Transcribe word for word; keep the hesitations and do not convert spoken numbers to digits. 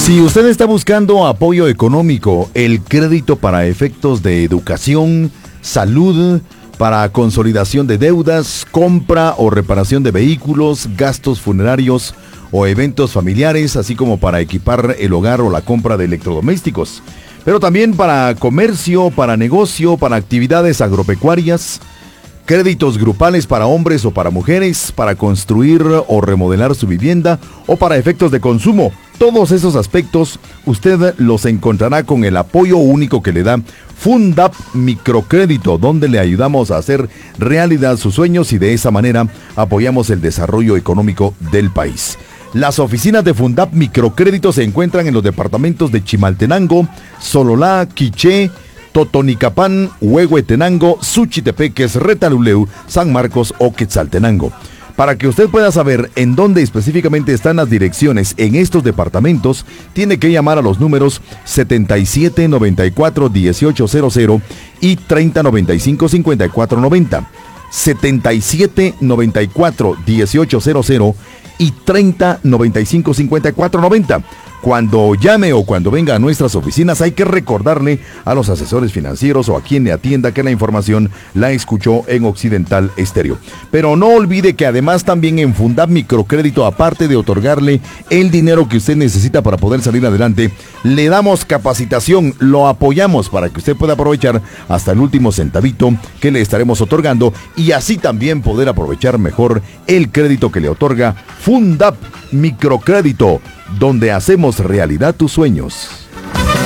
Si usted está buscando apoyo económico, el crédito para efectos de educación, salud, para consolidación de deudas, compra o reparación de vehículos, gastos funerarios o eventos familiares, así como para equipar el hogar o la compra de electrodomésticos, pero también para comercio, para negocio, para actividades agropecuarias, créditos grupales para hombres o para mujeres, para construir o remodelar su vivienda o para efectos de consumo. Todos esos aspectos usted los encontrará con el apoyo único que le da Fundap Microcrédito, donde le ayudamos a hacer realidad sus sueños y de esa manera apoyamos el desarrollo económico del país. Las oficinas de Fundap Microcrédito se encuentran en los departamentos de Chimaltenango, Sololá, Quiché, Totonicapán, Huehuetenango, Suchitepeques, Retaluleu, San Marcos o Quetzaltenango. Para que usted pueda saber en dónde específicamente están las direcciones en estos departamentos, tiene que llamar a los números setenta y siete noventa y cuatro dieciocho cero cero y treinta noventa y cinco cincuenta y cuatro noventa. setenta y siete noventa y cuatro dieciocho cero cero y treinta noventa y cinco cincuenta y cuatro noventa. Cuando llame o cuando venga a nuestras oficinas hay que recordarle a los asesores financieros o a quien le atienda que la información la escuchó en Occidental Estéreo. Pero no olvide que además también en Fundap Microcrédito, aparte de otorgarle el dinero que usted necesita para poder salir adelante, le damos capacitación, lo apoyamos para que usted pueda aprovechar hasta el último centavito que le estaremos otorgando y así también poder aprovechar mejor el crédito que le otorga Fundap Microcrédito, donde hacemos realidad tus sueños.